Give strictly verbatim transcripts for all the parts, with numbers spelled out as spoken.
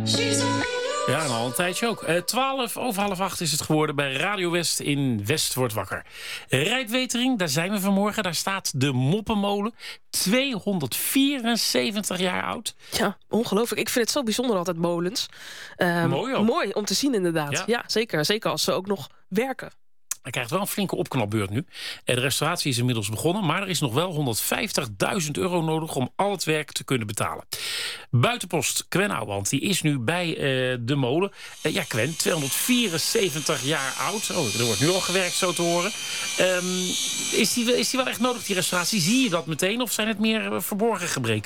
Ja, en al een tijdje ook. Uh, twaalf over half acht is het geworden bij Radio West in West wordt wakker. Rijpwetering, daar zijn we vanmorgen. Daar staat de Moppenmolen. tweehonderdvierenzeventig jaar oud. Ja, ongelooflijk. Ik vind het zo bijzonder altijd, molens. Um, mooi ook. Mooi om te zien inderdaad. Ja. Ja, zeker. Zeker als ze ook nog werken. Hij krijgt wel een flinke opknapbeurt nu. De restauratie is inmiddels begonnen, maar er is nog wel honderdvijftigduizend euro nodig om al het werk te kunnen betalen. Buitenpost Quen Ouwehand, die is nu bij uh, de molen. Uh, ja, Quen, tweehonderdvierenzeventig jaar oud. Oh, er wordt nu al gewerkt, zo te horen. Um, is, die, is die wel echt nodig, die restauratie? Zie je dat meteen of zijn het meer uh, verborgen gebreken?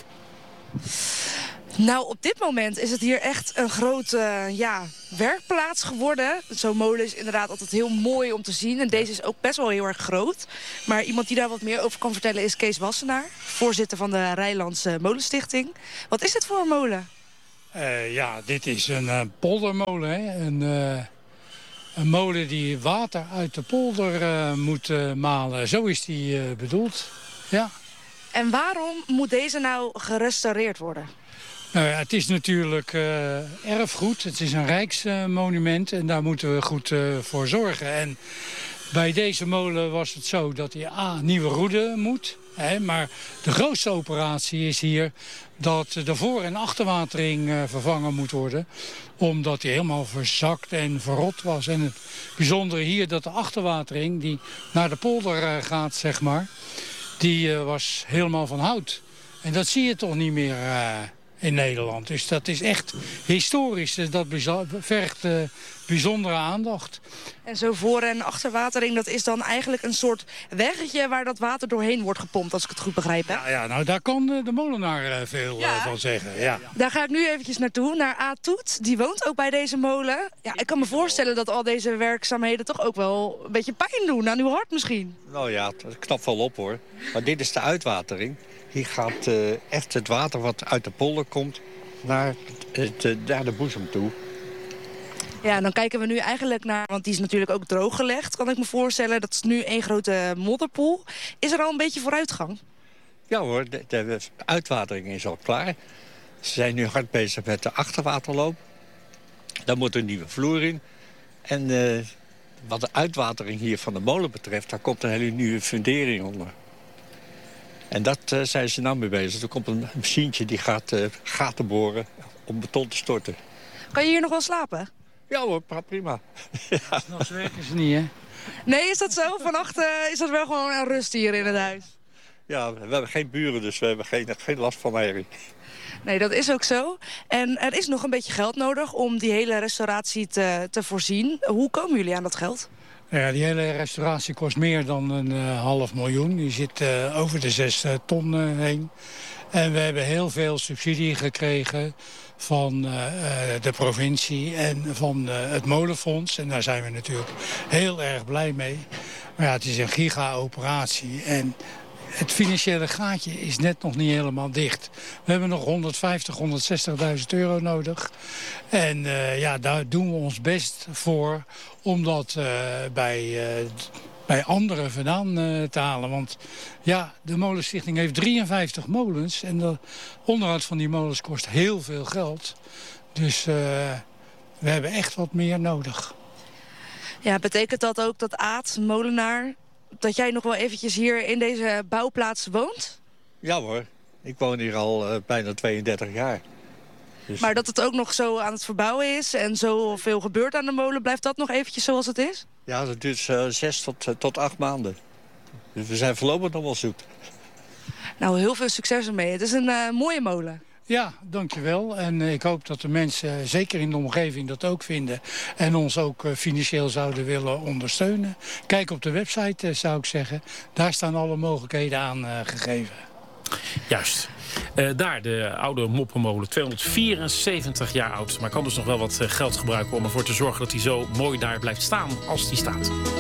Nou, op dit moment is het hier echt een grote uh, ja, werkplaats geworden. Zo'n molen is inderdaad altijd heel mooi om te zien. En deze is ook best wel heel erg groot. Maar iemand die daar wat meer over kan vertellen is Kees Wassenaar, voorzitter van de Rijnlandse Molenstichting. Wat is dit voor een molen? Uh, ja, dit is een uh, poldermolen. Hè? Een, uh, een molen die water uit de polder uh, moet uh, malen. Zo is die uh, bedoeld. Ja. En waarom moet deze nou gerestaureerd worden? Nou ja, het is natuurlijk uh, erfgoed. Het is een rijksmonument uh, en daar moeten we goed uh, voor zorgen. En bij deze molen was het zo dat hij A, nieuwe roede moet. Hè, maar de grootste operatie is hier dat de voor- en achterwatering uh, vervangen moet worden. Omdat hij helemaal verzakt en verrot was. En het bijzondere hier dat de achterwatering die naar de polder uh, gaat, zeg maar, die uh, was helemaal van hout. En dat zie je toch niet meer Uh, in Nederland. Dus dat is echt historisch. Dus dat vergt uh, bijzondere aandacht. En zo voor- en achterwatering, dat is dan eigenlijk een soort weggetje waar dat water doorheen wordt gepompt, als ik het goed begrijp, hè? Ja, ja nou daar kan uh, de molenaar uh, veel ja. uh, van zeggen. Ja. Daar ga ik nu eventjes naartoe, naar A. Toet. Die woont ook bij deze molen. Ja, ik kan me voorstellen dat al deze werkzaamheden toch ook wel een beetje pijn doen aan uw hart misschien. Nou ja, het knapt wel op hoor. Maar dit is de uitwatering. Hier gaat uh, echt het water wat uit de polder komt naar, het, uh, naar de boezem toe. Ja, dan kijken we nu eigenlijk naar, want die is natuurlijk ook drooggelegd, kan ik me voorstellen. Dat is nu één grote modderpoel. Is er al een beetje vooruitgang? Ja hoor, de, de uitwatering is al klaar. Ze zijn nu hard bezig met de achterwaterloop. Daar moet een nieuwe vloer in. En uh, wat de uitwatering hier van de molen betreft, daar komt een hele nieuwe fundering onder. En dat uh, zijn ze nou mee bezig. Er komt een machientje die gaat uh, gaten boren om beton te storten. Kan je hier nog wel slapen? Ja hoor, prima. Ja. Nog werken ze niet, hè? Nee, is dat zo? Vannacht uh, is dat wel gewoon een rust hier in het huis? Ja, we hebben geen buren, dus we hebben geen, geen last van herrie. Nee, dat is ook zo. En er is nog een beetje geld nodig om die hele restauratie te, te voorzien. Hoe komen jullie aan dat geld? Ja, die hele restauratie kost meer dan een uh, half miljoen. Die zit uh, over de zes uh, ton uh, heen. En we hebben heel veel subsidie gekregen van uh, de provincie en van uh, het molenfonds. En daar zijn we natuurlijk heel erg blij mee. Maar ja, het is een giga-operatie. En het financiële gaatje is net nog niet helemaal dicht. We hebben nog honderdvijftig, honderdzestigduizend euro nodig. En uh, ja, daar doen we ons best voor om dat uh, bij, uh, bij anderen vandaan uh, te halen. Want ja, de Molenstichting heeft drieënvijftig molens. En de onderhoud van die molens kost heel veel geld. Dus uh, we hebben echt wat meer nodig. Ja, betekent dat ook dat Aad, molenaar, dat jij nog wel eventjes hier in deze bouwplaats woont? Ja hoor, ik woon hier al uh, bijna tweeëndertig jaar. Dus... Maar dat het ook nog zo aan het verbouwen is en zoveel gebeurt aan de molen, blijft dat nog eventjes zoals het is? Ja, dat duurt uh, zes tot, uh, tot acht maanden. Dus we zijn voorlopig nog wel zoet. Nou, heel veel succes ermee. Het is een uh, mooie molen. Ja, dankjewel. En uh, ik hoop dat de mensen, uh, zeker in de omgeving, dat ook vinden. En ons ook uh, financieel zouden willen ondersteunen. Kijk op de website, uh, zou ik zeggen. Daar staan alle mogelijkheden aan uh, gegeven. Juist. Uh, daar de oude Moppenmolen, tweehonderdvierenzeventig jaar oud. Maar kan dus nog wel wat uh, geld gebruiken om ervoor te zorgen dat hij zo mooi daar blijft staan als die staat.